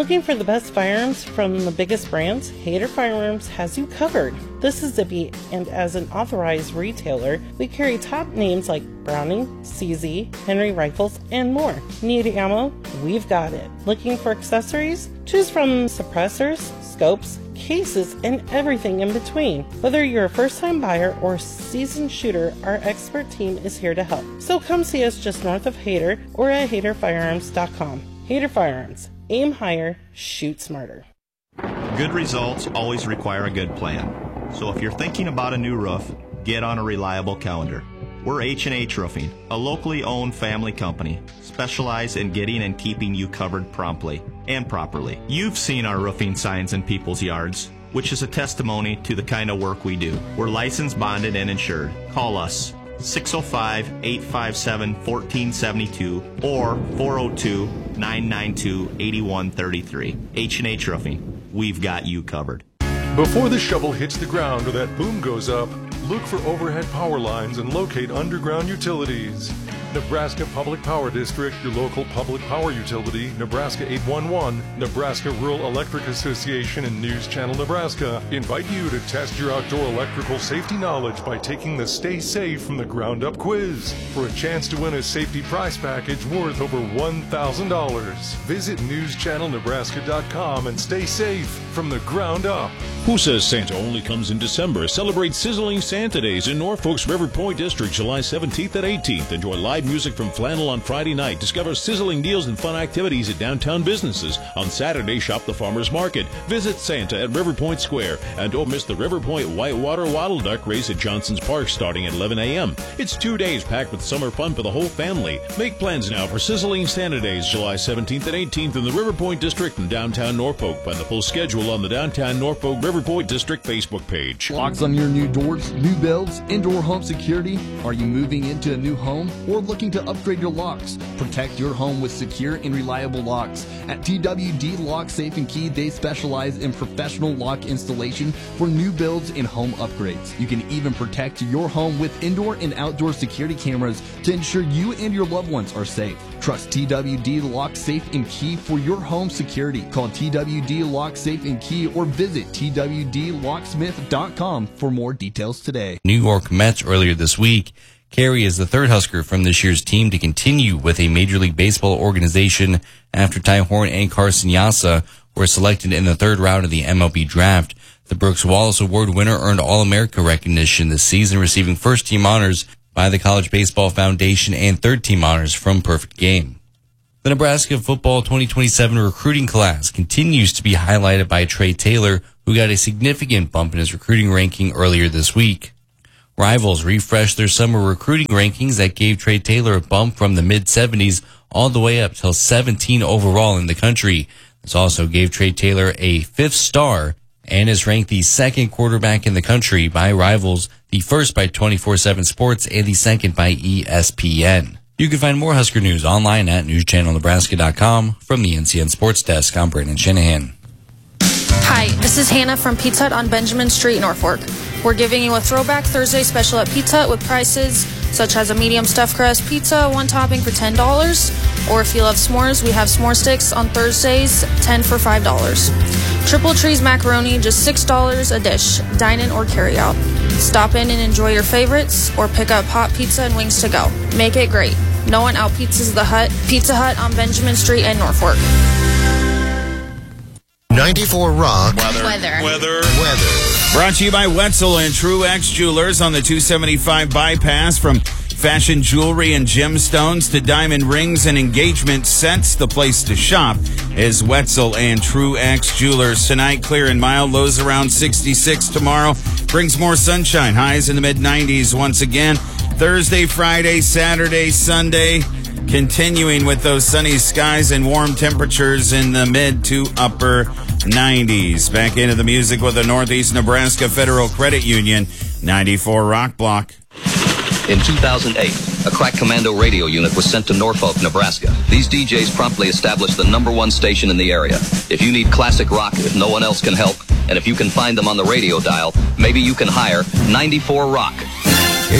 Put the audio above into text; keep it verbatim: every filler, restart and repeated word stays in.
Looking for the best firearms from the biggest brands? Hayter Firearms has you covered. This is Zippy, and as an authorized retailer, we carry top names like Browning, C Z, Henry Rifles, and more. Need ammo? We've got it. Looking for accessories? Choose from suppressors, scopes, cases, and everything in between. Whether you're a first-time buyer or seasoned shooter, our expert team is here to help. So come see us just north of Hayter or at hayter firearms dot com. Hayter Firearms. Aim higher, shoot smarter. Good results always require a good plan. So if you're thinking about a new roof, get on a reliable calendar. We're H and H Roofing, a locally owned family company, specialized in getting and keeping you covered promptly and properly. You've seen our roofing signs in people's yards, which is a testimony to the kind of work we do. We're licensed, bonded, and insured. Call us six oh five, eight five seven, one four seven two or four oh two, nine nine two, eight one three three. H and H Roofing. We've got you covered. Before the shovel hits the ground or that boom goes up, look for overhead power lines and locate underground utilities. Nebraska Public Power District, your local public power utility, Nebraska eight one one, Nebraska Rural Electric Association, and News Channel Nebraska invite you to test your outdoor electrical safety knowledge by taking the Stay Safe from the Ground Up quiz for a chance to win a safety prize package worth over one thousand dollars. Visit news channel nebraska dot com and stay safe from the ground up. Who says Santa only comes in December? Celebrate Sizzling Santa Days in Norfolk's River Point District, July seventeenth and eighteenth. Enjoy live music from Flannel on Friday night. Discover sizzling deals and fun activities at downtown businesses. On Saturday, shop the farmers market. Visit Santa at River Point Square. And don't miss the River Point Whitewater Wattle Duck Race at Johnson's Park starting at eleven a.m. It's two days packed with summer fun for the whole family. Make plans now for Sizzling Santa Days, July seventeenth and eighteenth in the River Point District in downtown Norfolk. Find the full schedule on the Downtown Norfolk River Point District Facebook page. Locks on your new doors, new builds, indoor home security. Are you moving into a new home or looking to upgrade your locks? Protect your home with secure and reliable locks. At T W D Lock Safe and Key, they specialize in professional lock installation for new builds and home upgrades. You can even protect your home with indoor and outdoor security cameras to ensure you and your loved ones are safe. Trust T W D Lock Safe and Key for your home security. Call T W D Lock Safe and Key or visit T W D locksmith dot com for more details today. New York Mets earlier this week. Carey is the third Husker from this year's team to continue with a Major League Baseball organization after Ty Horn and Carson Yassa were selected in the third round of the M L B draft. The Brooks Wallace Award winner earned All-America recognition this season, receiving first-team honors by the College Baseball Foundation and third-team honors from Perfect Game. The Nebraska Football twenty twenty-seven recruiting class continues to be highlighted by Trey Taylor, who got a significant bump in his recruiting ranking earlier this week. Rivals refreshed their summer recruiting rankings that gave Trey Taylor a bump from the mid seventies all the way up till seventeen overall in the country. This also gave Trey Taylor a fifth star and is ranked the second quarterback in the country by Rivals, the first by twenty-four seven Sports, and the second by E S P N. You can find more Husker news online at news channel nebraska dot com. From the N C N Sports Desk, I'm Brandon Shanahan. Hi, this is Hannah from Pizza Hut on Benjamin Street, Norfolk. We're giving you a Throwback Thursday special at Pizza Hut with prices such as a medium stuffed crust pizza, one topping for ten dollars. Or if you love s'mores, we have s'more sticks on Thursdays, ten for five dollars. Triple Trees macaroni, just six dollars a dish. Dine in or carry out. Stop in and enjoy your favorites, or pick up hot pizza and wings to go. Make it great. No one out pizzas the Hut. Pizza Hut on Benjamin Street in Norfolk. ninety-four Rock. Weather. Weather. Weather. Weather. Brought to you by Wetzel and Truex Jewelers on the two seventy-five bypass. From fashion jewelry and gemstones to diamond rings and engagement sets, the place to shop is Wetzel and Truex Jewelers. Tonight, clear and mild. Lows around sixty-six. Tomorrow brings more sunshine. Highs in the mid nineties once again. Thursday, Friday, Saturday, Sunday, continuing with those sunny skies and warm temperatures in the mid to upper nineties. Back into the music with the Northeast Nebraska Federal Credit Union. ninety-four Rock Block. In two thousand eight, a crack commando radio unit was sent to Norfolk, Nebraska. These D Js promptly established the number one station in the area. If you need classic rock, if no one else can help, and if you can find them on the radio dial, maybe you can hire ninety-four Rock.